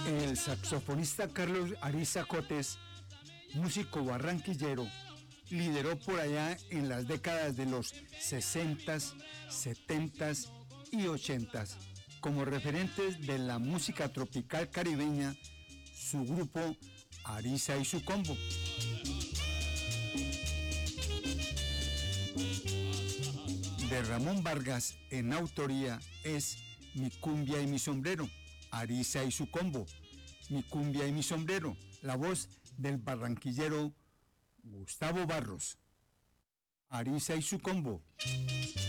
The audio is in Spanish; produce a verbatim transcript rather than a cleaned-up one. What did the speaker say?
El saxofonista Carlos Ariza Cotes, músico barranquillero, lideró por allá en las décadas de los sesentas, setentas y ochentas como referentes de la música tropical caribeña su grupo Ariza y su combo. De Ramón Vargas en autoría es Mi cumbia y mi sombrero, Ariza y su combo, Mi cumbia y mi sombrero, la voz del barranquillero Gustavo Barros. Ariza y su combo.